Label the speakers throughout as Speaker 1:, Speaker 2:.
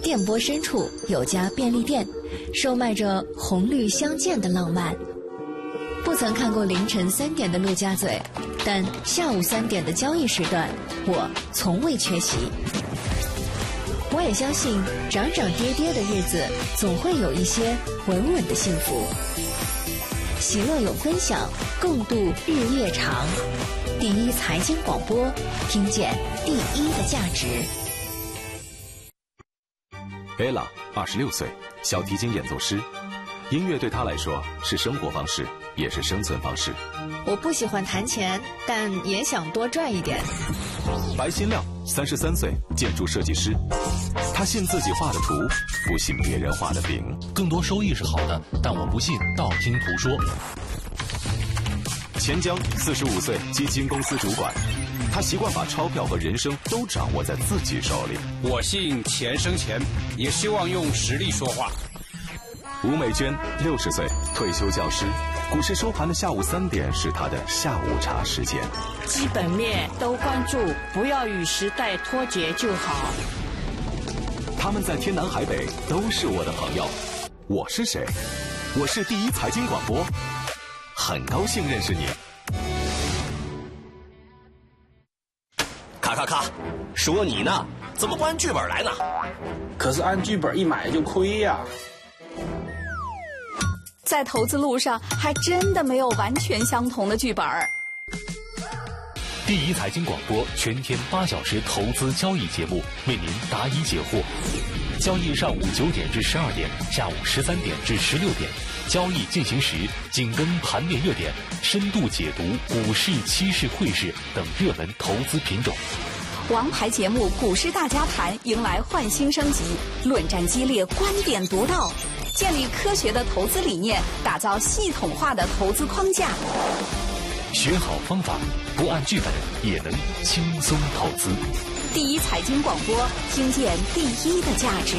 Speaker 1: 电波深处有家便利店，售卖着红绿相间的浪漫。不曾看过凌晨3点的陆家嘴，但下午3点的交易时段，我从未缺席。我也相信，涨涨跌跌的日子，总会有一些稳稳的幸福。喜乐有分享，共度日夜长。第一财经广播，听见第一的价值。
Speaker 2: Ella 26岁，小提琴演奏师。音乐对她来说是生活方式，也是生存方式。
Speaker 1: 我不喜欢弹钱，但也想多赚一点。
Speaker 2: 白新亮33岁，建筑设计师。他信自己画的图，不信别人画的饼。
Speaker 3: 更多收益是好的，但我不信道听途说。
Speaker 2: 钱江45岁，基金公司主管。他习惯把钞票和人生都掌握在自己手里。
Speaker 4: 我信钱生钱，也希望用实力说话。
Speaker 2: 吴美娟60岁，退休教师。股市收盘的下午3点是他的下午茶时间。
Speaker 5: 基本面都关注，不要与时代脱节就好。
Speaker 2: 他们在天南海北都是我的朋友。我是谁？我是第一财经广播，很高兴认识你。
Speaker 6: 咔，说你呢，怎么不按剧本来呢？
Speaker 7: 可是按剧本一买就亏呀。
Speaker 8: 在投资路上，还真的没有完全相同的剧本。
Speaker 3: 第一财经广播全天8小时投资交易节目，为您答疑解惑。交易上午9点至12点，下午13点至16点。交易进行时，紧跟盘面热点，深度解读股市、期市、汇市等热门投资品种。
Speaker 8: 王牌节目《股市大家谈》迎来焕新升级，论战激烈，观点独到，建立科学的投资理念，打造系统化的投资框架。
Speaker 3: 学好方法，不按剧本也能轻松投资。
Speaker 8: 第一财经广播，听见第一的价值。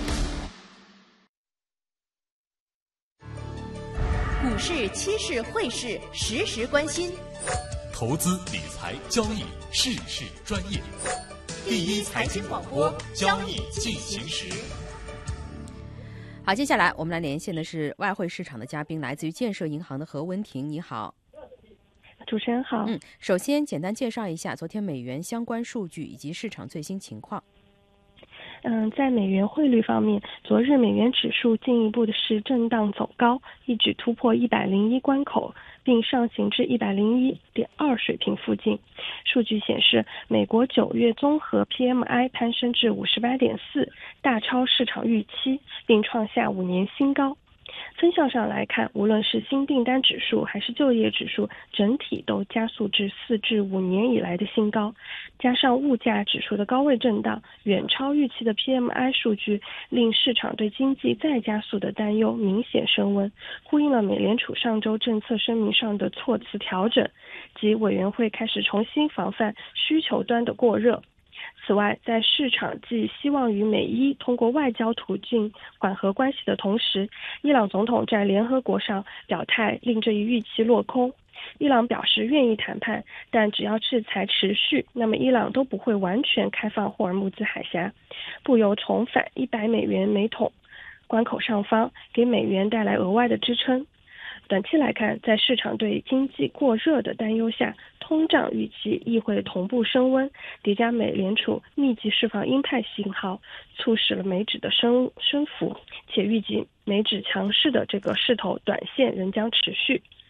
Speaker 1: 股市、期市、汇市实时关心，
Speaker 3: 投资理财交易事事专业。第一财经广播，交易进行时。
Speaker 9: 好，接下来我们来连线的是外汇市场的嘉宾，来自于建设银行的何文婷。你好。
Speaker 10: 主持人好。
Speaker 9: 首先简单介绍一下昨天美元相关数据以及市场最新情况。
Speaker 10: 在美元汇率方面，昨日美元指数进一步的是震荡走高，一举突破101关口，并上行至101.2水平附近。数据显示，美国9月综合 PMI 攀升至58.4，大超市场预期，并创下5年新高。分项上来看，无论是新订单指数还是就业指数，整体都加速至4至5年以来的新高。加上物价指数的高位震荡，远超预期的 PMI 数据，令市场对经济再加速的担忧明显升温，呼应了美联储上周政策声明上的措辞调整，即委员会开始重新防范需求端的过热。此外，在市场寄希望与美伊通过外交途径缓和关系的同时，伊朗总统在联合国上表态，令这一预期落空。伊朗表示愿意谈判，但只要制裁持续，那么伊朗都不会完全开放霍尔木兹海峡，不由重返100美元每桶关口上方，给美元带来额外的支撑。短期来看，在市场对经济过热的担忧下，通胀预期亦会同步升温，叠加美联储密集释放鹰派信号，促使了美指的升幅，且预计美指强势的这个势头短线仍将持续。